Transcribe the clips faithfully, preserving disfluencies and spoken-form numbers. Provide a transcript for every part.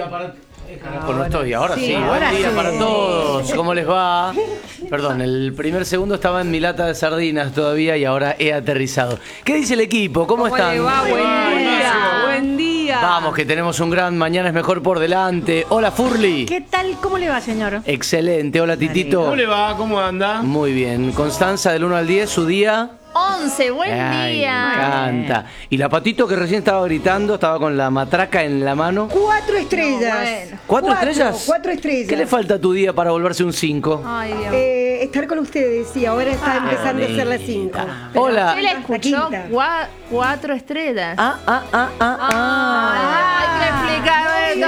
día para... Pues no estoy, ahora sí, sí buen ahora día sí. para todos, ¿cómo les va? Perdón, el primer segundo estaba en mi lata de sardinas todavía y ahora he aterrizado. ¿Qué dice el equipo? ¿Cómo, ¿Cómo están? le va? Buen día, buen día. Vamos, que tenemos un gran Mañana es Mejor por delante. Hola, Furly. ¿Qué tal? ¿Cómo le va, señor? Excelente, hola, Titito. ¿Cómo le va? ¿Cómo anda? Muy bien, Constanza, del uno al diez, su día... once, buen Ay, día. me encanta. Y la Patito, que recién estaba gritando, estaba con la matraca en la mano. Cuatro estrellas. No, bueno. ¿Cuatro, estrellas? Cuatro estrellas. ¿Qué le falta a tu día para volverse un cinco? Ay, Dios. Eh, estar con ustedes y ahora está empezando a ser las cinco. Hola. ¿Qué le escuchó? quinta. Gua- cuatro estrellas. Ah, ah, ah, ah, ah. Ay, hay que explicar esto.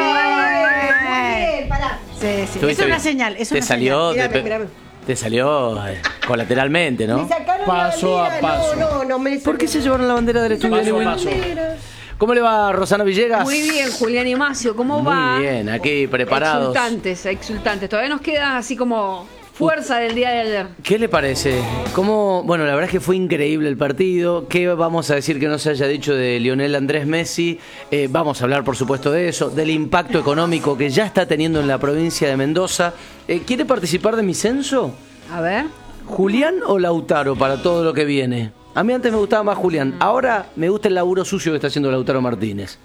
Muy bien, pará. Sí, sí. Estuviste Es una bien. señal, es Te una salió, señal. te, Mírame, mírame. te salió eh, colateralmente, ¿no? Me sacaron Paso la a bandera. paso. No, no, no me ¿Por qué se llevaron la bandera del estudio? Paso a Anyway? paso. ¿Cómo le va, Rosana Villegas? Muy bien, Julián y Macio, ¿cómo Muy va? bien, aquí preparados. Exultantes, exultantes. Todavía nos queda así como fuerza del día de ayer. ¿Qué le parece? ¿Cómo? Bueno, la verdad es que fue increíble el partido. ¿Qué vamos a decir que no se haya dicho de Lionel Andrés Messi? Eh, vamos a hablar, por supuesto, de eso, del impacto económico que ya está teniendo en la provincia de Mendoza. Eh, ¿Quiere participar de mi censo? A ver. ¿Julián o Lautaro para todo lo que viene? A mí antes me gustaba más Julián. Ahora me gusta el laburo sucio que está haciendo Lautaro Martínez.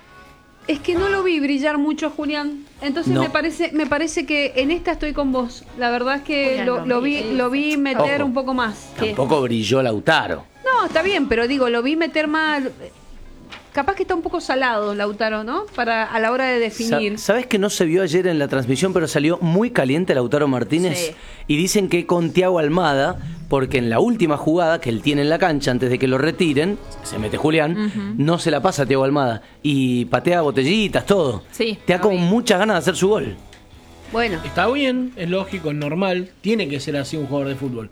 Es que no lo vi brillar mucho, Julián. Entonces No. me parece me parece que en esta estoy con vos. La verdad es que Julián, lo, no lo vi mires. lo vi meter Ojo. un poco más. Tampoco brilló Lautaro. No, está bien, pero digo, lo vi meter más. Capaz que está un poco salado, Lautaro, ¿no? Para a la hora de definir. Sa- ¿Sabes que no se vio ayer en la transmisión, pero salió muy caliente Lautaro Martínez? Sí. Y dicen que con Thiago Almada, porque en la última jugada que él tiene en la cancha, antes de que lo retiren, se mete Julián, no se la pasa a Thiago Almada. Y patea botellitas, todo. Sí, Te da lo con vi. muchas ganas de hacer su gol. Bueno, Está bien, es lógico, es normal. Tiene que ser así un jugador de fútbol.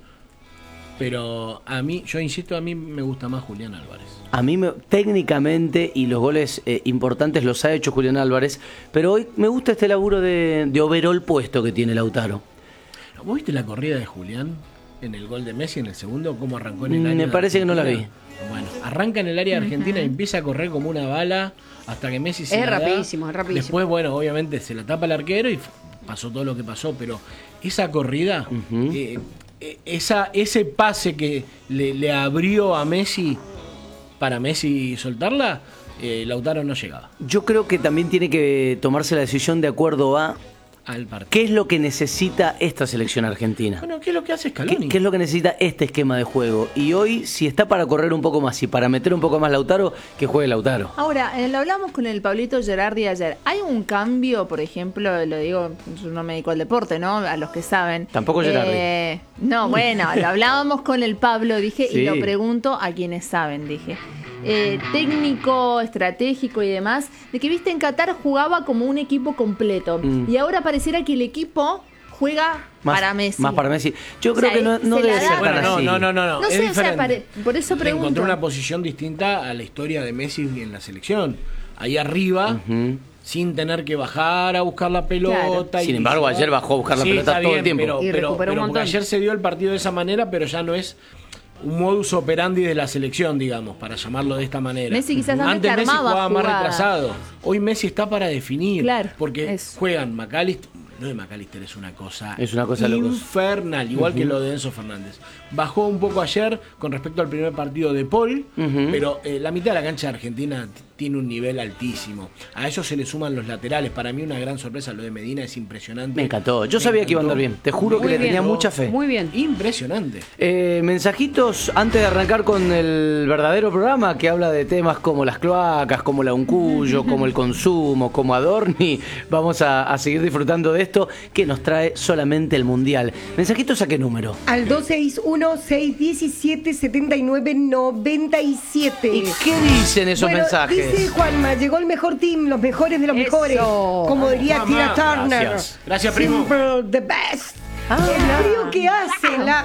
Pero a mí, yo insisto, a mí me gusta más Julián Álvarez. A mí me- técnicamente y los goles eh, importantes los ha hecho Julián Álvarez, pero hoy me gusta este laburo de, de overall puesto que tiene Lautaro. ¿Vos viste la corrida de Julián en el gol de Messi en el segundo? ¿Cómo arrancó en el Me área de parece que no la Argentina? Bueno, arranca en el área de Argentina y empieza a correr como una bala hasta que Messi se Es la da. rapidísimo, es rapidísimo. Después, bueno, obviamente se la tapa el arquero y f- pasó todo lo que pasó, pero esa corrida, Ujú. eh, eh, esa, ese pase que le, le abrió a Messi para Messi soltarla, eh, Lautaro no llegaba Yo creo que también tiene que tomarse la decisión de acuerdo a al partido. qué es lo que necesita esta selección argentina. Bueno, ¿qué es lo que hace ¿Qué, Scaloni? qué es lo que necesita este esquema de juego? Y hoy, si está para correr un poco más y para meter un poco más Lautaro, que juegue Lautaro. Ahora, eh, lo hablamos con el Pablito Gerardi ayer. ¿Hay un cambio, por ejemplo, lo digo, yo no me dedico al deporte, ¿no? A los que saben. Tampoco Gerardi. Eh, no, bueno, lo hablábamos con el Pablo, dije, Sí. y lo pregunto a quienes saben, dije. Eh, técnico, estratégico y demás, de que viste en Qatar jugaba como un equipo completo. Mm. Y ahora pareciera que el equipo juega Más para Messi. Más para Messi. Yo O creo sea, que no, no se debe la ser da- tan Bueno, no, así. no, no, no, no, No es sé, o sea, diferente. pare- por eso Le pregunto. encontró una posición distinta a la historia de Messi en la selección. Ahí arriba, Ujú. sin tener que bajar a buscar la pelota. Sin y- embargo, ayer bajó a buscar la Sí, pelota está todo bien, el tiempo. Pero, Y pero- recuperó un pero porque montón. ayer se dio el partido de esa manera, pero ya no es un modus operandi de la selección, digamos, para llamarlo de esta manera. Messi quizás antes Antes Messi armaba jugaba más jugadas. retrasado. Hoy Messi está para definir. Claro, porque eso. juegan McAllister. Lo de McAllister es una cosa, Es una cosa locos. infernal, igual que lo de Enzo Fernández. Bajó un poco ayer con respecto al primer partido de Paul, Ujú. pero eh, la mitad de la cancha de Argentina t- tiene un nivel altísimo. A eso se le suman los laterales. Para mí una gran sorpresa lo de Medina, es impresionante. Me encantó. Yo sabía que iba a andar bien. Te juro que Muy le bien. tenía mucha fe. muy bien. Impresionante. Eh, mensajitos antes de arrancar con el verdadero programa que habla de temas como las cloacas, como la Uncuyo, como el consumo, como Adorni. Vamos a, a seguir disfrutando de esto que nos trae solamente el Mundial. ¿Mensajitos a qué número? Al dos seis uno, seis uno siete, siete nueve nueve siete. ¿Y qué dicen esos Bueno, mensajes? dice Juanma, llegó el mejor team, los mejores de los Eso. mejores. Como diría Juanma, Tina Turner. gracias. Gracias, primo. Simple, the best. El frío que hace la...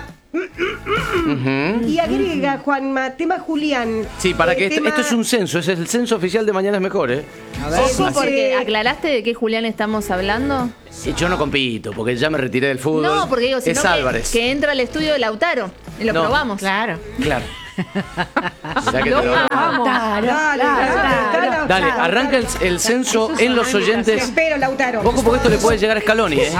Ujú. Y agrega, Juanma, tema Julián. Sí, para Eh, que esto, tema- esto es un censo, ese es el censo oficial de Mañana es Mejor, ¿eh? Ojo, Así- porque aclaraste de qué Julián estamos hablando. Y yo no compito, porque ya me retiré del fútbol. No, porque digo, es sino que, Álvarez. que entra al estudio de Lautaro. Y lo No. probamos. Claro. Claro. Mirá que te lo- Vamos. Dale, dale, dale, Dale, arranca el, el censo en los Te oyentes. espero, Lautaro. Ojo porque esto le puede llegar a Scaloni, ¿eh?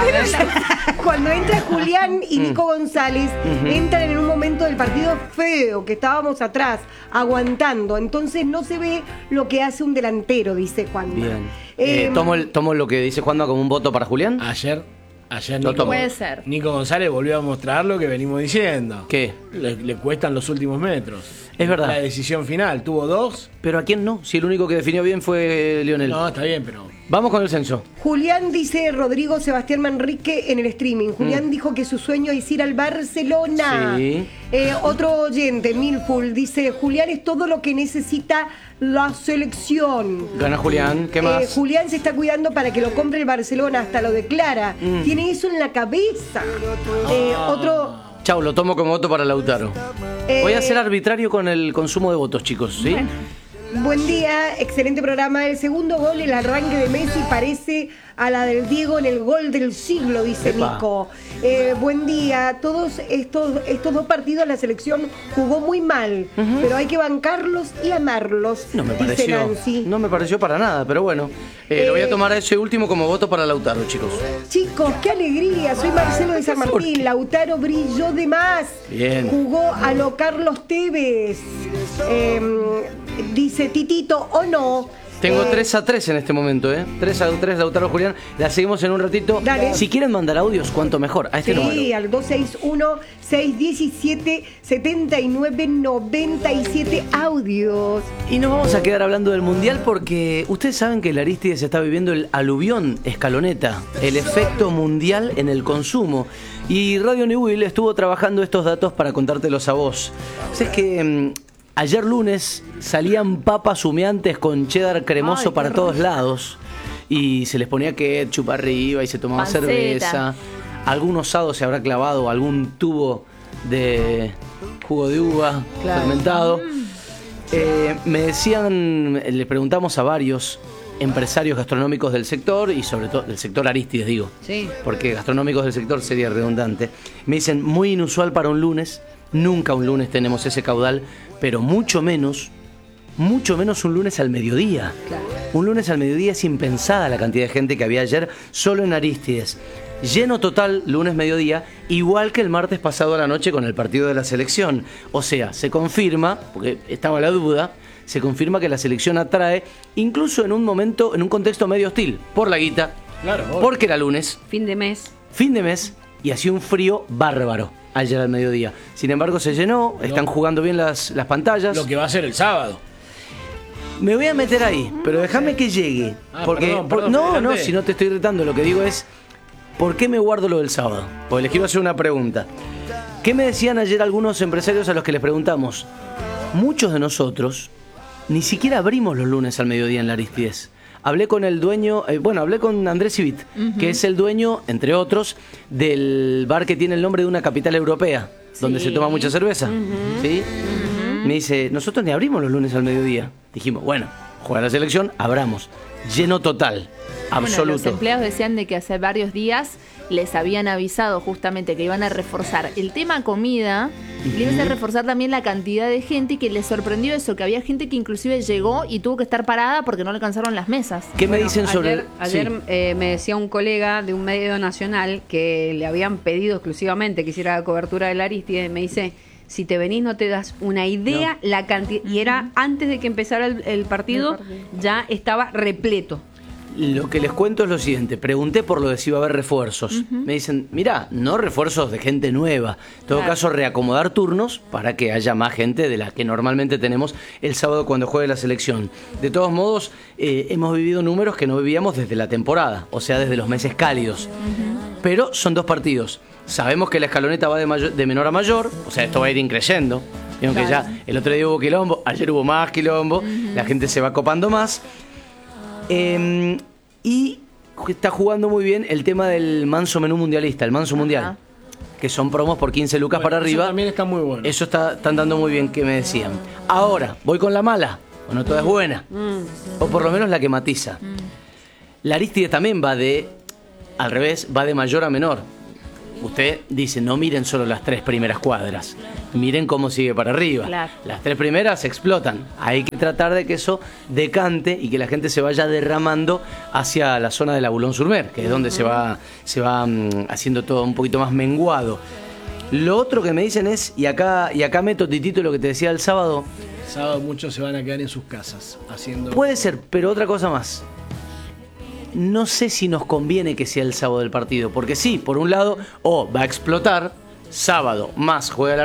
Cuando entra Julián y Nico González, entran en un momento del partido feo, que estábamos atrás, aguantando. Entonces no se ve lo que hace un delantero, dice Juan. Bien. Eh, tomo, el- tomo lo que dice Juanma como un voto para Julián. Ayer, ayer Lo Nico, tomo. Puede ser. Nico González volvió a mostrar lo que venimos diciendo. ¿Qué? Le, le cuestan los últimos metros. Es verdad. La decisión final, tuvo dos. Pero ¿a quién no? Si el único que definió bien fue Lionel. No, está bien, pero Vamos con el censo. Julián dice Rodrigo Sebastián Manrique en el streaming. Julián dijo que su sueño es ir al Barcelona. Sí. Eh, otro oyente, Milful, dice Julián es todo lo que necesita la selección. Gana Julián, ¿qué Eh, más? Julián se está cuidando para que lo compre el Barcelona, hasta lo declara. Tiene eso en la cabeza. Eh, otro. Chau, lo tomo como voto para Lautaro. eh, Voy a ser arbitrario con el consumo de votos, chicos, ¿sí? Buen día, excelente programa. El segundo gol, el arranque de Messi parece a la del Diego en el gol del siglo, dice Epa. Nico. Eh, buen día. Todos estos, estos dos partidos la selección jugó muy mal, pero hay que bancarlos y amarlos, No me dice pareció. Nancy. No me pareció para nada, pero bueno. Eh, lo voy a tomar a ese último como voto para Lautaro, chicos. Chicos, qué alegría. Soy Marcelo de San Martín. Lautaro brilló de más. Bien. Jugó a lo Carlos Tevez. Eh, dice Titito, o no. Tengo Eh, tres a tres en este momento, ¿eh? tres a tres, Lautaro Julián. La seguimos en un ratito. Dale. Si quieren mandar audios, cuanto mejor. A este Sí, número. al dos seis uno, seis uno siete, siete nueve nueve siete audios. Y nos vamos a quedar hablando del Mundial porque ustedes saben que el Arístides está viviendo el aluvión escaloneta, el efecto mundial en el consumo. Y Radio New Will estuvo trabajando estos datos para contártelos a vos. O sea, es que mm, ayer lunes salían papas humeantes con cheddar cremoso Ay, para qué todos lados. Y se les ponía ketchup arriba y se tomaba Panceta. cerveza. Algún osado se habrá clavado algún tubo de jugo de uva fermentado. Eh, me decían, le preguntamos a varios empresarios gastronómicos del sector y sobre todo del sector Arístides, digo. Sí. Porque gastronómicos del sector sería redundante. Me dicen, muy inusual para un lunes. Nunca un lunes tenemos ese caudal, pero mucho menos, mucho menos un lunes al mediodía. Un lunes al mediodía es impensada la cantidad de gente que había ayer solo en Arístides. Lleno total, lunes mediodía, igual que el martes pasado a la noche con el partido de la selección. O sea, se confirma, porque estaba la duda, se confirma que la selección atrae, incluso en un momento, en un contexto medio hostil, por la guita, Claro, obvio. porque era lunes, Fin de mes. fin de mes, y hacía un frío bárbaro ayer al mediodía. Sin embargo, se llenó, están jugando bien las, las pantallas. lo que va a ser el sábado. Me voy a meter ahí, pero déjame que llegue. Ah, porque perdón, por- perdón, no, no, adelante. si no te estoy retando, lo que digo es, ¿por qué me guardo lo del sábado? Porque les quiero hacer una pregunta. ¿Qué me decían ayer algunos empresarios a los que les preguntamos? Muchos de nosotros ni siquiera abrimos los lunes al mediodía en la Arístides. Hablé con el dueño, eh, bueno, hablé con Andrés Civit, que es el dueño, entre otros, del bar que tiene el nombre de una capital europea, donde se toma mucha cerveza. ¿Sí? Me dice, nosotros ni abrimos los lunes al mediodía. Dijimos, bueno, juega la selección, abramos. Lleno total, Bueno, los absoluto. empleados decían de que hace varios días les habían avisado justamente que iban a reforzar el tema comida y le iban a reforzar también la cantidad de gente, y que les sorprendió eso, que había gente que inclusive llegó y tuvo que estar parada porque no le alcanzaron las mesas. ¿Qué me Bueno, dicen sobre Ayer, ayer sí. eh, me decía un colega de un medio nacional que le habían pedido exclusivamente que hiciera la cobertura del Aristide. Me dice, si te venís no te das una idea la cantidad. Y era antes de que empezara el, el partido, ya estaba repleto. Lo que les cuento es lo siguiente. Pregunté por lo de si iba a haber refuerzos. Me dicen, mirá, no refuerzos de gente nueva. En todo Claro. caso, reacomodar turnos para que haya más gente de la que normalmente tenemos el sábado cuando juegue la selección. De todos modos, eh, hemos vivido números que no vivíamos desde la temporada, o sea, desde los meses cálidos. Pero son dos partidos. Sabemos que la escaloneta va de, mayor- de menor a mayor, o sea, esto va a ir increyendo. Vieron que ya el otro día hubo quilombo, ayer hubo más quilombo, la gente se va copando más. Eh, y está jugando muy bien el tema del manso menú mundialista, el manso mundial, que son promos por quince lucas Bueno, para eso arriba. también está muy bueno. Eso está, están dando muy bien, que me decían. Ahora, voy con la mala, o no toda es buena, o por lo menos la que matiza. La Arístide también va de, al revés, va de mayor a menor. usted dice, no miren solo las tres primeras cuadras, miren cómo sigue para arriba. Claro. Las tres primeras explotan. Hay que tratar de que eso decante y que la gente se vaya derramando hacia la zona del Boulogne-sur-Mer, que es donde se va, se va um, haciendo todo un poquito más menguado. Lo otro que me dicen es, y acá, y acá meto titito lo que te decía el sábado, El sábado muchos se van a quedar en sus casas haciendo. puede ser, pero otra cosa más. No sé si nos conviene que sea el sábado del partido, porque sí, por un lado, o va a explotar, sábado más juega la